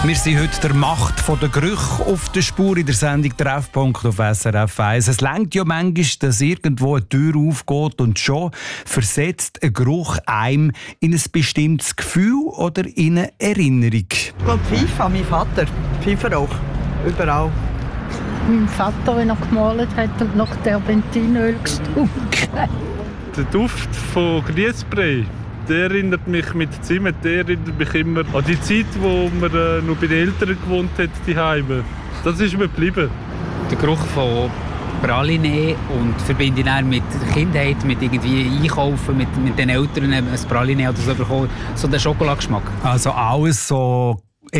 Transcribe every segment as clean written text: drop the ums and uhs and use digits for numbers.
Wir sind heute der Macht der Gerüche auf der Spur in der Sendung «Treffpunkt» auf SRF 1. Es reicht ja manchmal, dass irgendwo eine Tür aufgeht und schon versetzt ein Geruch einem in ein bestimmtes Gefühl oder in eine Erinnerung. Ich glaube, Pfeife an meinen Vater. Pfeiferauch. Überall. Mein Vater, wenn er gemalt hat und nach Terpentinöl gestunken. Der Duft von Grießbrei, der erinnert mich mit Zimt, der erinnert mich immer an die Zeit, wo man noch bei den Eltern gewohnt hat, die Heime. Das ist mir geblieben. Der Geruch von Praline und verbinde ihn dann mit der Kindheit, mit irgendwie Einkaufen, mit den Eltern ein Praline oder so bekommen. So der Schokoladengeschmack. Also alles so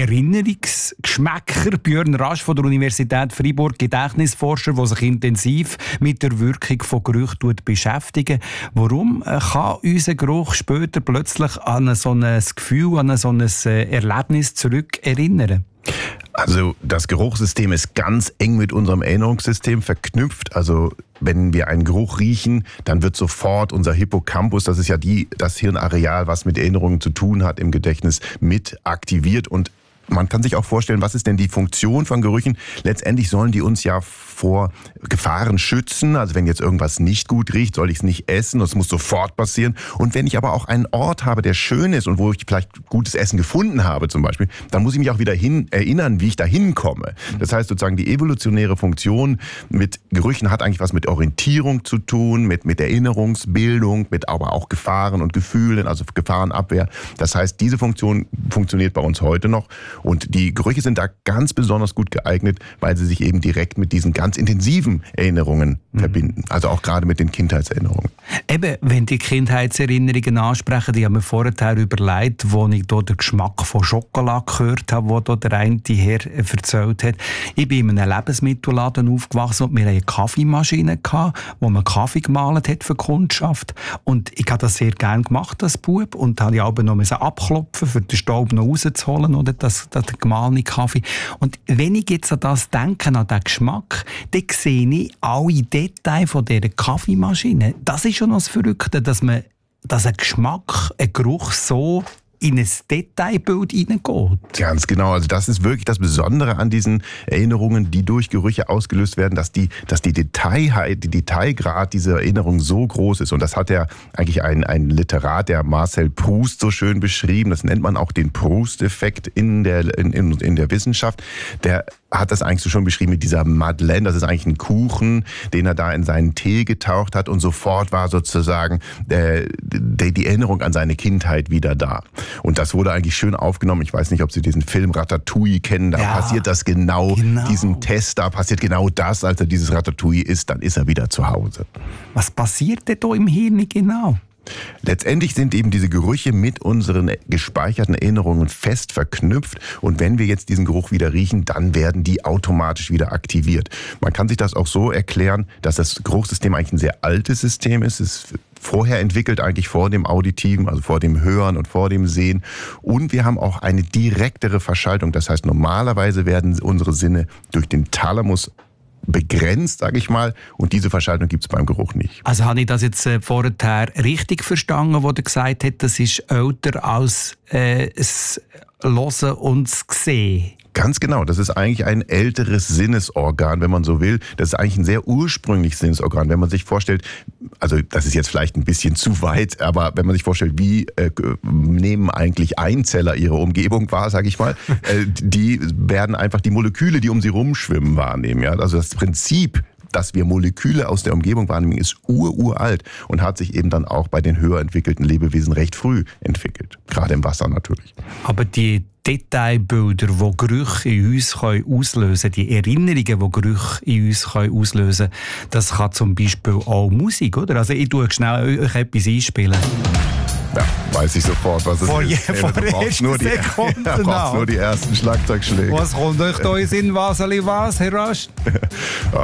Erinnerungsgeschmäcker. Björn Rasch von der Universität Freiburg, Gedächtnisforscher, der sich intensiv mit der Wirkung von Gerüchen beschäftigt. Warum kann unser Geruch später plötzlich an so ein Gefühl, an so ein Erlebnis zurück erinnern? Also das Geruchssystem ist ganz eng mit unserem Erinnerungssystem verknüpft. Also wenn wir einen Geruch riechen, dann wird sofort unser Hippocampus, das ist ja das Hirnareal, was mit Erinnerungen zu tun hat im Gedächtnis, mit aktiviert. Und man kann sich auch vorstellen, was ist denn die Funktion von Gerüchen? Letztendlich sollen die uns ja vor Gefahren schützen. Also wenn jetzt irgendwas nicht gut riecht, soll ich es nicht essen. Das muss sofort passieren. Und wenn ich aber auch einen Ort habe, der schön ist und wo ich vielleicht gutes Essen gefunden habe zum Beispiel, dann muss ich mich auch wieder erinnern, wie ich da hinkomme. Das heißt sozusagen, die evolutionäre Funktion mit Gerüchen hat eigentlich was mit Orientierung zu tun, mit Erinnerungsbildung, mit aber auch Gefahren und Gefühlen, also Gefahrenabwehr. Das heißt, diese Funktion funktioniert bei uns heute noch. Und die Gerüche sind da ganz besonders gut geeignet, weil sie sich eben direkt mit diesen ganz intensiven Erinnerungen verbinden. Also auch gerade mit den Kindheitserinnerungen. Eben, wenn die Kindheitserinnerungen ansprechen, die haben wir vorher überlegt, wo ich hier den Geschmack von Schokolade gehört habe, wo hier der eine Herr erzählt hat. Ich bin in einem Lebensmittelladen aufgewachsen und wir hatten eine Kaffeemaschine, wo man Kaffee gemahlen hat für Kundschaft. Und ich habe das sehr gerne gemacht als Bub und habe ich aber noch abklopfen, für den Staub noch rauszuholen oder das gemahlene Kaffee. Und wenn ich jetzt an das denke, an den Geschmack, dann sehe ich alle Details von dieser Kaffeemaschine. Das ist schon das Verrückte, dass ein Geschmack, ein Geruch so in ein Detailbild hineingeht. Ganz genau. Also das ist wirklich das Besondere an diesen Erinnerungen, die durch Gerüche ausgelöst werden, dass die Detailgrad dieser Erinnerung so groß ist. Und das hat ja eigentlich ein Literat, der Marcel Proust, so schön beschrieben. Das nennt man auch den Proust-Effekt in der Wissenschaft. Der hat das eigentlich so schon beschrieben mit dieser Madeleine. Das ist eigentlich ein Kuchen, den er da in seinen Tee getaucht hat und sofort war sozusagen die Erinnerung an seine Kindheit wieder da. Und das wurde eigentlich schön aufgenommen. Ich weiß nicht, ob Sie diesen Film Ratatouille kennen. Da passiert das genau. Diesem Test, da passiert genau das. Als er dieses Ratatouille isst, dann ist er wieder zu Hause. Was passiert denn da im Hirn genau? Letztendlich sind eben diese Gerüche mit unseren gespeicherten Erinnerungen fest verknüpft und wenn wir jetzt diesen Geruch wieder riechen, dann werden die automatisch wieder aktiviert. Man kann sich das auch so erklären, dass das Geruchssystem eigentlich ein sehr altes System ist. Es ist vorher entwickelt, eigentlich vor dem Auditiven, also vor dem Hören und vor dem Sehen. Und wir haben auch eine direktere Verschaltung. Das heißt, normalerweise werden unsere Sinne durch den Thalamus begrenzt, sage ich mal, und diese Verschaltung gibt es beim Geruch nicht. Also habe ich das jetzt vorher richtig verstanden, wo du gesagt hast, das ist älter als das Hören und das Sehen? Ganz genau, das ist eigentlich ein älteres Sinnesorgan, wenn man so will. Das ist eigentlich ein sehr ursprüngliches Sinnesorgan. Wenn man sich vorstellt, also das ist jetzt vielleicht ein bisschen zu weit, aber wenn man sich vorstellt, wie nehmen eigentlich Einzeller ihre Umgebung wahr, sage ich mal, die werden einfach die Moleküle, die um sie rumschwimmen, wahrnehmen. Ja? Also das Prinzip, dass wir Moleküle aus der Umgebung wahrnehmen, ist uralt und hat sich eben dann auch bei den höher entwickelten Lebewesen recht früh entwickelt. Gerade im Wasser natürlich. Aber die Detailbilder, die Gerüche in uns auslösen können, die Erinnerungen, die Gerüche in uns auslösen können, das kann zum Beispiel auch Musik, oder? Also ich tue schnell euch etwas einspielen. Ja, weiß ich sofort, was es ist. Vor der ersten Sekunde. Er braucht nur die ersten Schlagzeugschläge. Was kommt euch da in Sinn, was, Herr Rasch?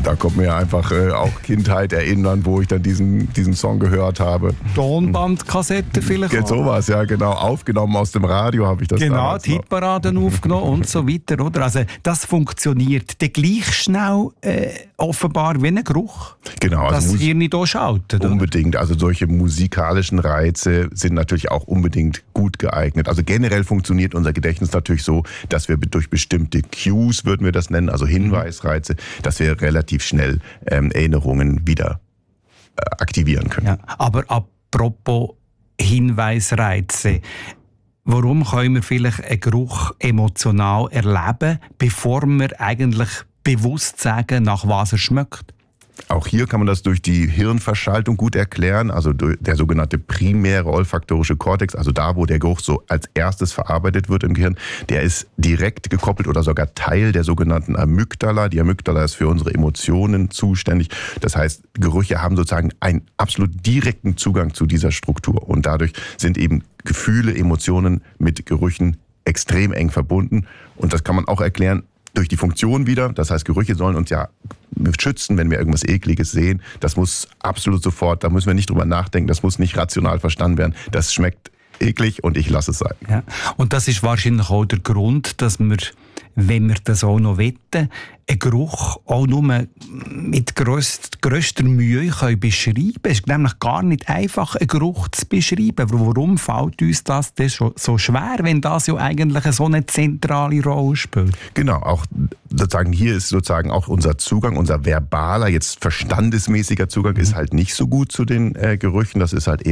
Da kommt mir einfach auch Kindheit erinnern, wo ich dann diesen Song gehört habe. Tonbandkassette vielleicht auch. Sowas, ja genau. Aufgenommen aus dem Radio habe ich das genau, die Hitparaden aufgenommen und so weiter, oder? Also das funktioniert dann gleich schnell offenbar wie ein Geruch. Genau. Also das Hirn nicht schaltet. Unbedingt. Also solche musikalischen Reize sind natürlich auch unbedingt gut geeignet. Also generell funktioniert unser Gedächtnis natürlich so, dass wir durch bestimmte Cues, würden wir das nennen, also Hinweisreize, dass wir relativ schnell Erinnerungen wieder aktivieren können. Ja, aber apropos Hinweisreize, warum können wir vielleicht einen Geruch emotional erleben, bevor wir eigentlich bewusst sagen, nach was er schmeckt? Auch hier kann man das durch die Hirnverschaltung gut erklären, also der sogenannte primäre olfaktorische Kortex, also da, wo der Geruch so als erstes verarbeitet wird im Gehirn, der ist direkt gekoppelt oder sogar Teil der sogenannten Amygdala. Die Amygdala ist für unsere Emotionen zuständig. Das heißt, Gerüche haben sozusagen einen absolut direkten Zugang zu dieser Struktur und dadurch sind eben Gefühle, Emotionen mit Gerüchen extrem eng verbunden und das kann man auch erklären durch die Funktion wieder. Das heißt, Gerüche sollen uns ja schützen, wenn wir irgendwas Ekliges sehen. Das muss absolut sofort, da müssen wir nicht drüber nachdenken, das muss nicht rational verstanden werden. Das schmeckt eklig und ich lasse es sein. Ja. Und das ist wahrscheinlich auch der Grund, dass wir, wenn wir das auch noch wollen, einen Geruch auch nur mit grösster Mühe können beschreiben können. Es ist nämlich gar nicht einfach, einen Geruch zu beschreiben. Aber warum fällt uns das so schwer, wenn das ja eigentlich so eine zentrale Rolle spielt? Genau, auch sozusagen hier ist sozusagen auch unser Zugang, unser verbaler, jetzt verstandesmäßiger Zugang ist halt nicht so gut zu den Gerüchen. Das ist halt eher